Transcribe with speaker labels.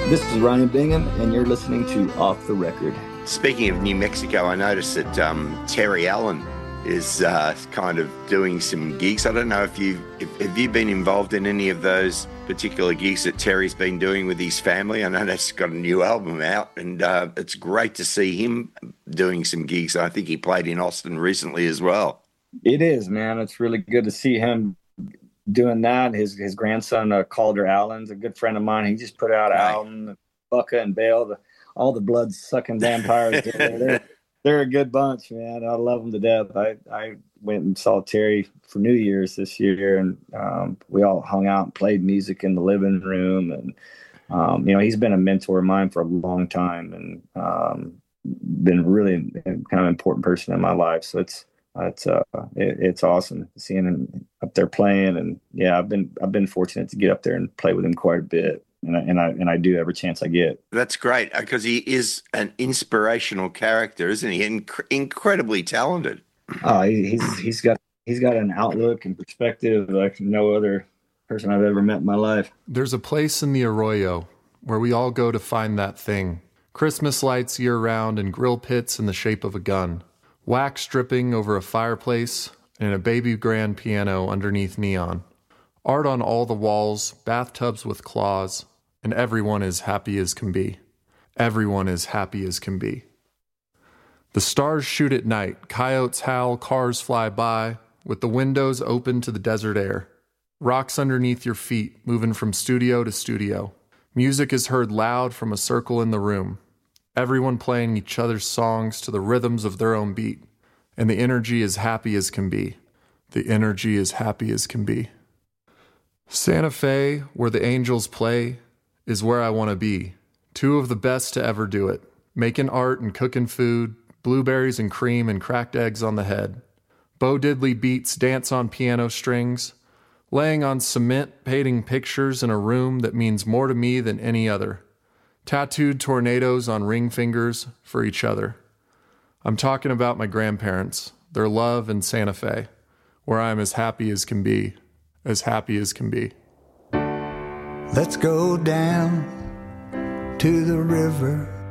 Speaker 1: This is Ryan Bingham, and you're listening to Off the Record.
Speaker 2: Speaking of New Mexico, I noticed that Terry Allen is kind of doing some gigs. I don't know if have you been involved in any of those particular gigs that Terry's been doing with his family. I know that's got a new album out, and it's great to see him doing some gigs. I think he played in Austin recently as well.
Speaker 1: It is, man. It's really good to see him doing that. His grandson, Calder Allen's a good friend of mine. He just put out an album, Bucka and Bale, all the blood-sucking vampires. They're a good bunch, man. I love them to death. I went and saw Terry for New Year's this year, and we all hung out and played music in the living room. And, he's been a mentor of mine for a long time, and been really kind of an important person in my life. So it's awesome seeing him up there playing. And yeah, I've been fortunate to get up there and play with him quite a bit. And I do every chance I get.
Speaker 2: That's great, because he is an inspirational character, isn't he? Incredibly talented.
Speaker 1: Oh, he's got an outlook and perspective like no other person I've ever met in my life.
Speaker 3: There's a place in the Arroyo where we all go to find that thing. Christmas lights year-round and grill pits in the shape of a gun. Wax dripping over a fireplace and a baby grand piano underneath neon. Art on all the walls, bathtubs with claws. And everyone is happy as can be. Everyone is happy as can be. The stars shoot at night, coyotes howl, cars fly by, with the windows open to the desert air. Rocks underneath your feet, moving from studio to studio. Music is heard loud from a circle in the room. Everyone playing each other's songs to the rhythms of their own beat. And the energy is happy as can be. The energy is happy as can be. Santa Fe, where the angels play, is where I want to be. Two of the best to ever do it. Making art and cooking food, blueberries and cream and cracked eggs on the head. Bo Diddley beats dance on piano strings. Laying on cement, painting pictures in a room that means more to me than any other. Tattooed tornadoes on ring fingers for each other. I'm talking about my grandparents, their love in Santa Fe, where I'm as happy as can be. As happy as can be.
Speaker 4: Let's go down to the river